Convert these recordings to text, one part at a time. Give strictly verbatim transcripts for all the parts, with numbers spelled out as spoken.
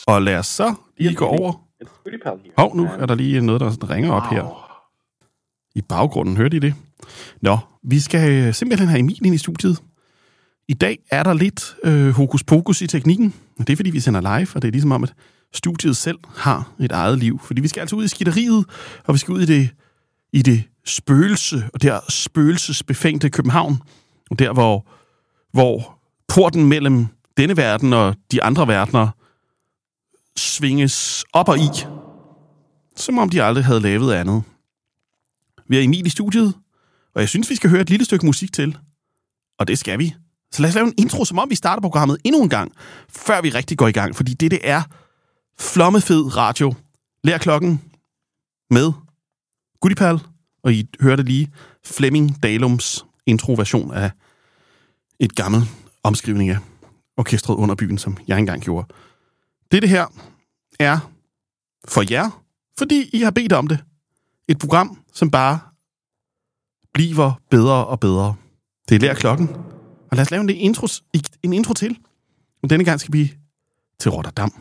Og lad os så lige gå over. Hov, nu er der lige noget, der ringer op her. I baggrunden, hørte I det? Nå, vi skal simpelthen have Emil ind i studiet. I dag er der lidt øh, hokus pokus i teknikken. Det er, fordi vi sender live, og det er ligesom om, at studiet selv har et eget liv. Fordi vi skal altså ud i skitteriet, og vi skal ud i det, i det spøgelse, og der spøgelsesbefængte København. Og der, hvor, hvor porten mellem denne verden og de andre verdener svinges op og i. Som om de aldrig havde lavet andet. Vi er Emil i studiet, og jeg synes, vi skal høre et lille stykke musik til. Og det skal vi. Så lad os lave en intro, som om vi starter programmet endnu en gang, før vi rigtig går i gang. Fordi det, det er flommefed radio. Lær klokken med Goodiepal, og I hørte lige Flemming Dalums introversion af et gammelt omskrivning af orkestret under byen, som jeg engang gjorde. Det, det her er for jer, fordi I har bedt om det. Et program, som bare bliver bedre og bedre. Det er Lær klokken. Og lad os lave en intro, en intro til. Og denne gang skal vi til Rotterdam.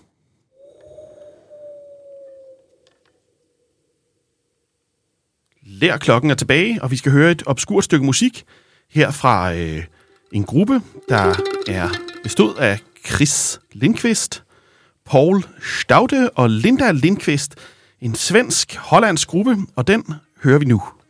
Lær klokken er tilbage, og vi skal høre et obskurt stykke musik her fra øh, en gruppe, der er bestået af Chris Lindqvist, Paul Staute og Linda Lindqvist. En svensk-hollandsk gruppe, og den hører vi nu.